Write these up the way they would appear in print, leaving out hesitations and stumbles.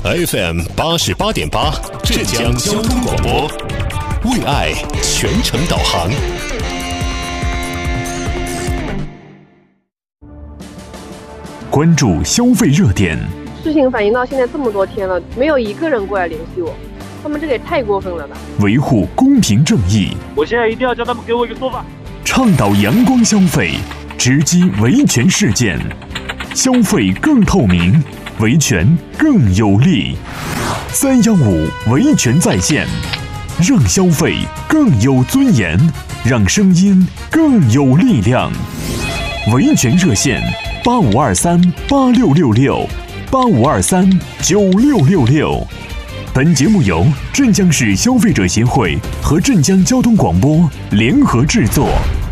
FM 88.8镇江交通广播，为爱全程导航。 关注消费热点。 事情反映到现在这么多天了，没有一个人过来联系我，他们这个也太过分了吧！ 维护公平正义， 我现在一定要叫他们给我一个说法。 倡导阳光消费，直击维权事件，消费更透明，维权更有力。315维权在线，让消费更有尊严，让声音更有力量。维权热线85238666，85239666。本节目由镇江市消费者协会和镇江交通广播联合制作。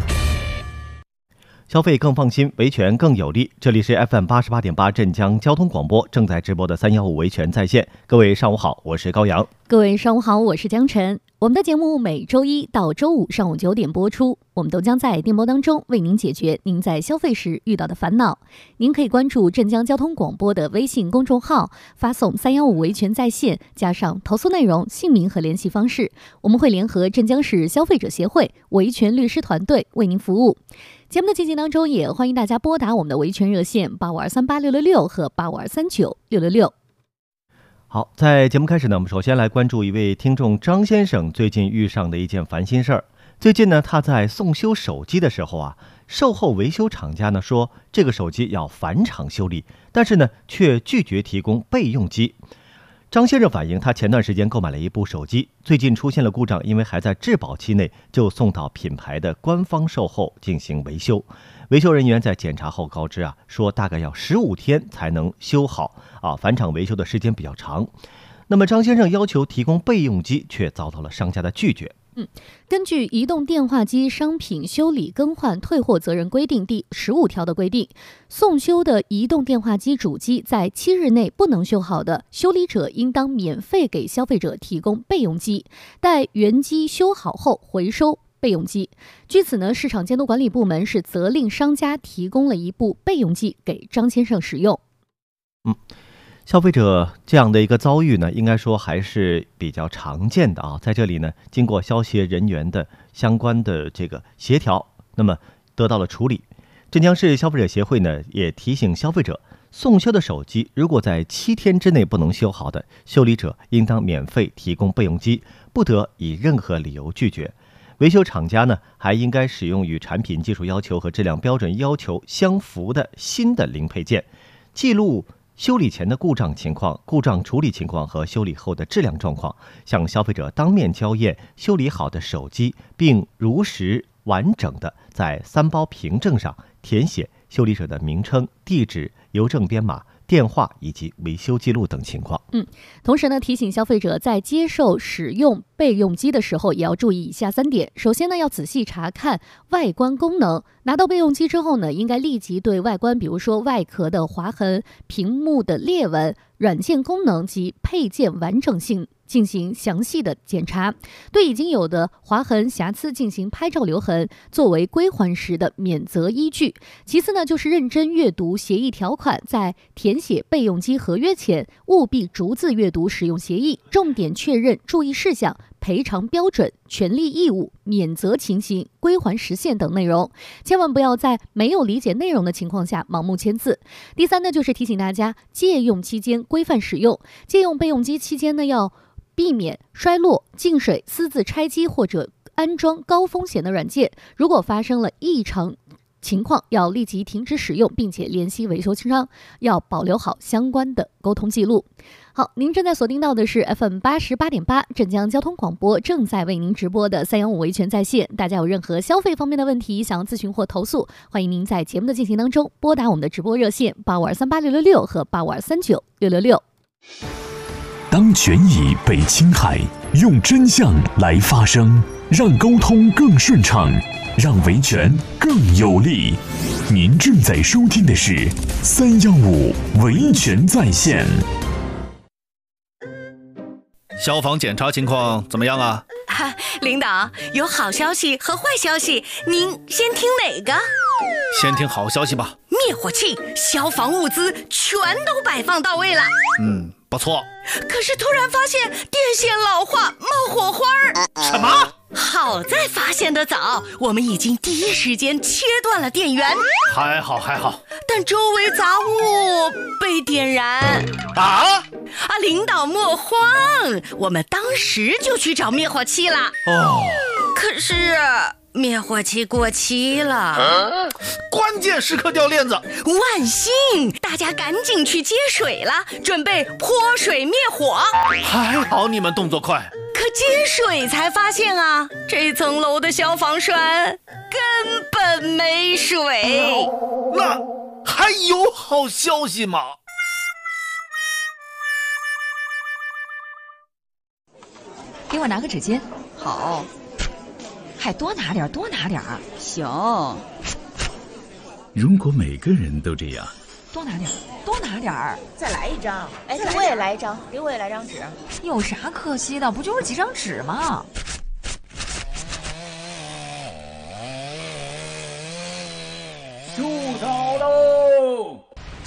消费更放心，维权更有力。这里是 FM 88.8镇江交通广播正在直播的315维权在线。各位上午好，我是高阳。 各位上午好，我是江晨。我们的节目每周一到周五上午9点播出，我们都将在电波当中为您解决您在消费时遇到的烦恼。您可以关注镇江交通广播的微信公众号，发送315维权在线加上投诉内容、姓名和联系方式，我们会联合镇江市消费者协会维权律师团队为您服务。节目的进行当中，也欢迎大家拨打我们的维权热线85238666和85239666。 好，在节目开始呢，我们首先来关注一位听众张先生最近遇上的一件烦心事儿。最近呢，他在送修手机的时候啊，售后维修厂家呢说这个手机要返厂修理，但是呢却拒绝提供备用机。张先生反映，他前段时间购买了一部手机，最近出现了故障，因为还在质保期内，就送到品牌的官方售后进行维修。维修人员在检查后告知说大概要15天才能修好返厂维修的时间比较长。那么张先生要求提供备用机，却遭到了商家的拒绝。 根据《移动电话机商品修理更换退货责任规定》第15条的规定，送修的移动电话机主机在7日内不能修好的，修理者应当免费给消费者提供备用机，待原机修好后回收备用机。据此呢，市场监督管理部门是责令商家提供了一部备用机给张先生使用。 消费者这样的一个遭遇呢，应该说还是比较常见的在这里呢，经过消协人员的相关的这个协调，那么得到了处理。镇江市消费者协会呢也提醒消费者，送修的手机如果在7天之内不能修好的，修理者应当免费提供备用机，不得以任何理由拒绝。维修厂家呢还应该使用与产品技术要求和质量标准要求相符的新的零配件，记录修理前的故障情况、故障处理情况和修理后的质量状况，向消费者当面交验修理好的手机，并如实完整的在3包凭证上填写修理者的名称、地址、邮政编码、电话以及维修记录等情况。 同时呢，提醒消费者在接受使用备用机的时候，也要注意以下3点。首先呢，要仔细查看外观功能。拿到备用机之后呢，应该立即对外观，比如说外壳的划痕、屏幕的裂纹、软件功能及配件完整性进行详细的检查，对已经有的划痕瑕疵进行拍照留痕，作为归还时的免责依据。其次呢，就是认真阅读协议条款，在填写备用机合约前，务必逐字阅读使用协议，重点确认注意事项、赔偿标准、权利义务、免责情形、归还时限等内容，千万不要在没有理解内容的情况下盲目签字。第三呢，就是提醒大家借用期间规范使用，借用备用机期间呢，要避免摔落、进水、私自拆机或者安装高风险的软件。如果发生了异常情况，要立即停止使用，并且联系维修商，要保留好相关的沟通记录。好，您正在锁定到的是 FM 88.8镇江交通广播正在为您直播的315维权在线。大家有任何消费方面的问题想要咨询或投诉，欢迎您在节目的进行当中拨打我们的直播热线85238666和85239666。 当权益被侵害，用真相来发声，让沟通更顺畅，让维权更有力。您正在收听的是315维权在线。 消防检查情况怎么样啊？ 领导，有好消息和坏消息，您先听哪个？ 先听好消息吧。 灭火器、消防物资全都摆放到位了。 不错。 可是突然发现电线老化，冒火花儿。 什么？ 好在发现得早，我们已经第一时间切断了电源。 还好， 但周围杂物被点燃。领导莫慌，我们当时就去找灭火器了。可是灭火器过期了， 关键时刻掉链子。 万幸，大家赶紧去接水了，准备泼水灭火。 还好你们动作快。 可接水才发现啊，这层楼的消防栓根本没水。 那还有好消息吗？ 给我拿个纸巾。 好， 还多拿点，多拿点。 行。 如果每个人都这样， 多拿点，多拿点。 再来一张。哎，给我也来一张，给我也来张纸。 有啥可惜的？不就是几张纸吗？ 住手喽！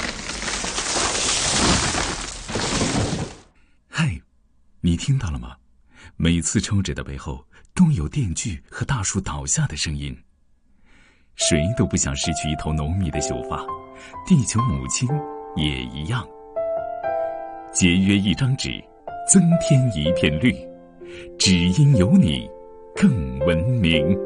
嗨，你听到了吗？每次抽纸的背后都有电锯和大树倒下的声音。谁都不想失去一头浓密的秀发，地球母亲也一样。节约一张纸，增添一片绿，只因有你更文明。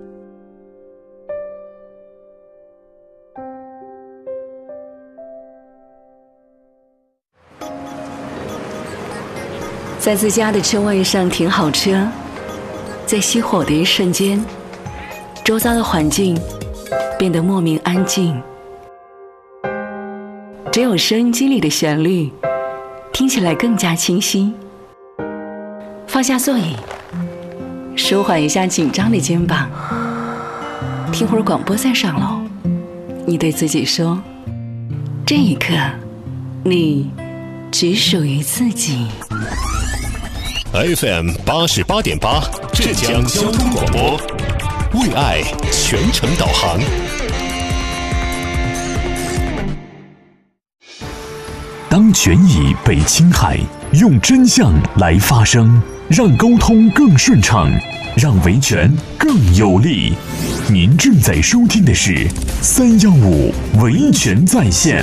在自家的车位上停好车，在熄火的一瞬间，周遭的环境变得莫名安静，只有收音机里的旋律听起来更加清晰。放下座椅，舒缓一下紧张的肩膀，听会儿广播再上楼。你对自己说，这一刻你只属于自己。 FM 88.8浙江交通广播，为爱全程导航。 当权益被侵害，用真相来发声，让沟通更顺畅，让维权更有力。您正在收听的是315维权在线。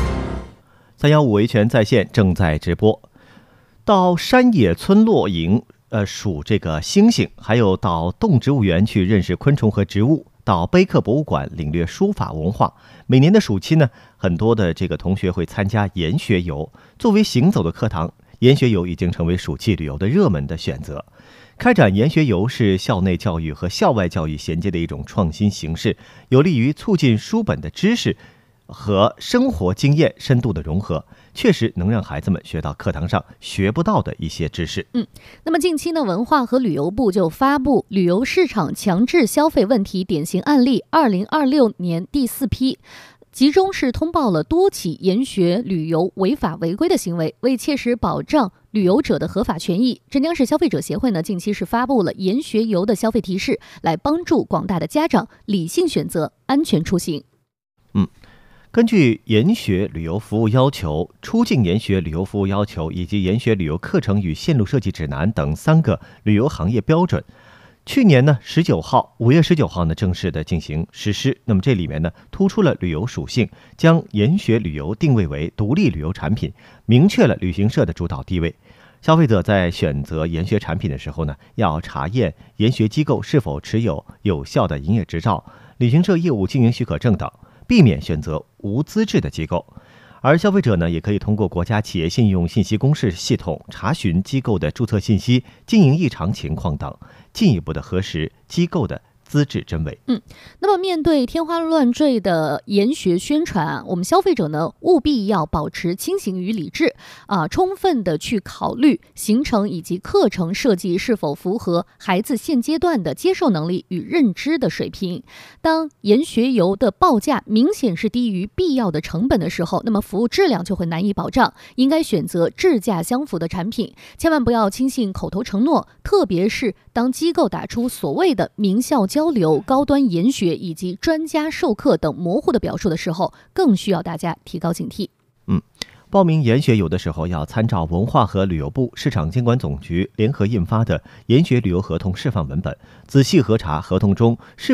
315维权在线正在直播。到山野村落营数这个星星，还有到动植物园去认识昆虫和植物，到碑刻博物馆领略书法文化。每年的暑期呢，很多的这个同学会参加研学游。作为行走的课堂，研学游已经成为暑期旅游的热门的选择。开展研学游是校内教育和校外教育衔接的一种创新形式，有利于促进书本的知识和生活经验深度的融合，确实能让孩子们学到课堂上学不到的一些知识。 那么近期呢，文化和旅游部就发布《旅游市场强制消费问题典型案例2026年第4批》，集中是通报了多起研学旅游违法违规的行为，为切实保障旅游者的合法权益，镇江市消费者协会呢近期是发布了研学游的消费提示，来帮助广大的家长理性选择，安全出行。 根据研学旅游服务要求、出境研学旅游服务要求以及研学旅游课程与线路设计指南等3个旅游行业标准，去年呢5月19号呢正式的进行实施。那么这里面呢突出了旅游属性，将研学旅游定位为独立旅游产品，明确了旅行社的主导地位。消费者在选择研学产品的时候呢，要查验研学机构是否持有有效的营业执照、旅行社业务经营许可证等，避免选择无资质的机构。而消费者呢，也可以通过国家企业信用信息公示系统查询机构的注册信息、经营异常情况等，进一步的核实机构的资质真伪。 那么面对天花乱坠的研学宣传，我们消费者呢务必要保持清醒与理智充分的去考虑行程以及课程设计是否符合孩子现阶段的接受能力与认知的水平。当研学游的报价明显是低于必要的成本的时候，那么服务质量就会难以保障，应该选择质价相符的产品，千万不要轻信口头承诺，特别是当机构打出所谓的名校交流、高端研学以及专家授课等模糊的表述的时候，更需要大家提高警惕。 报名研学有的时候要参照文化和旅游部、市场监管总局联合印发的研学旅游合同示范文本，仔细核查合同中是